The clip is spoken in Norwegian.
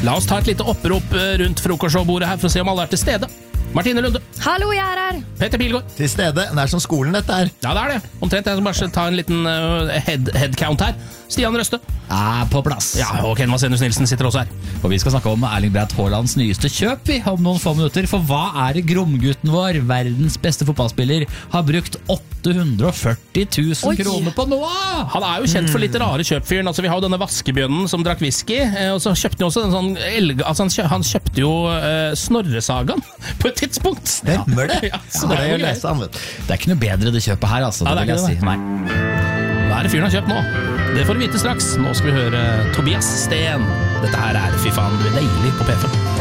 La oss ta et lite opprop rundt frokostshowbordet her for å se om alle til stede. Martine Lunde. Hallo, jeg her. Peter Pilgaard. Til stede, det som skolen dette her. Ja, det det. Omtrent jeg som bare ta en liten headcount her. Stian Røste. På plass. Ja, og Ken Vasenus Nilsen sitter også her. Og vi skal snakke om Erling Braut Haalands nyeste kjøp om noen få minutter. For hva det Gromgutten vår, verdens beste fotballspiller, har brukt 840 000 kroner på nå? Han jo kjent for litt rare kjøpfyren. Altså, vi har jo denne vaskebjønnen som drakk whisky, og så kjøpte han også en sånn han kjøpte jo Snorresagaen på et tidspunkt. Stemmer det? Ja, så det jo lese han, vet. Det ikke noe bedre det kjøpet her, altså. Ja, det vil jeg ikke si. Nei. Hva det fyren har kjøpt nå? Det får du vite straks. Nå skal vi høre Tobias Sten. Dette her Fy faen, du deilig på P5.